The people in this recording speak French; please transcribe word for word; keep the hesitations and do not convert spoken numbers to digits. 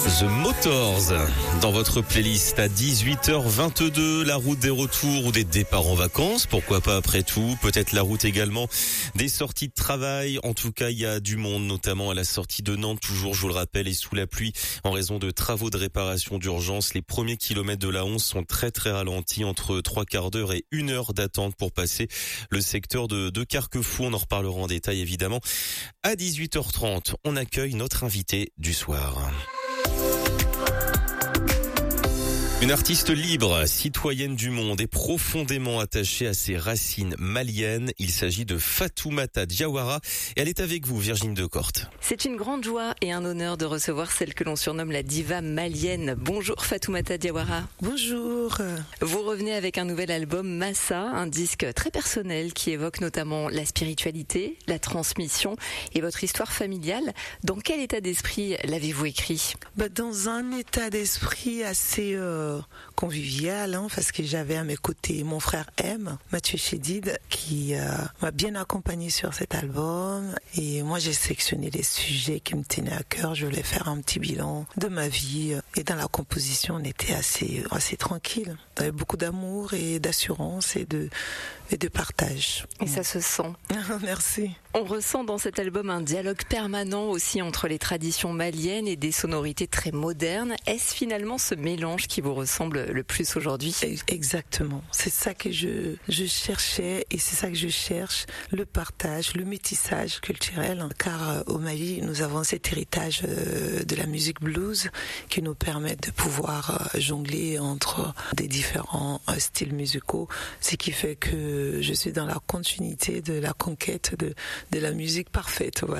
The Motors dans votre playlist à dix-huit heures vingt-deux, la route des retours ou des départs en vacances, pourquoi pas après tout, peut-être la route également des sorties de travail. En tout cas, il y a du monde, notamment à la sortie de Nantes, toujours, je vous le rappelle, et sous la pluie en raison de travaux de réparation d'urgence. Les premiers kilomètres de la onze sont très très ralentis, entre trois quarts d'heure et une heure d'attente pour passer le secteur de, de Carquefou. On en reparlera en détail évidemment. À dix-huit heures trente, on accueille notre invité du soir. Une artiste libre, citoyenne du monde et profondément attachée à ses racines maliennes. Il s'agit de Fatoumata Diawara et elle est avec vous, Virginie Decorte. C'est une grande joie et un honneur de recevoir celle que l'on surnomme la diva malienne. Bonjour Fatoumata Diawara. Bonjour. Vous revenez avec un nouvel album Massa, un disque très personnel qui évoque notamment la spiritualité, la transmission et votre histoire familiale. Dans quel état d'esprit l'avez-vous écrit ? Bah, dans un état d'esprit assez... Euh... convivial, hein, parce que j'avais à mes côtés mon frère M, Mathieu Chédid, qui euh, m'a bien accompagné sur cet album. Et moi, j'ai sélectionné les sujets qui me tenaient à cœur. Je voulais faire un petit bilan de ma vie. Et dans la composition, on était assez, assez tranquille. Il y avait beaucoup d'amour et d'assurance et de, et de partage. Et ça se sent. Merci. On ressent dans cet album un dialogue permanent aussi entre les traditions maliennes et des sonorités très modernes. Est-ce finalement ce mélange qui vous ressemble le plus aujourd'hui ? Exactement. C'est ça que je, je cherchais et c'est ça que je cherche, le partage, le métissage culturel. Car au Mali, nous avons cet héritage de la musique blues qui nous permet de pouvoir jongler entre des différents styles musicaux, ce qui fait que je suis dans la continuité de la conquête de, de la musique parfaite. Voilà.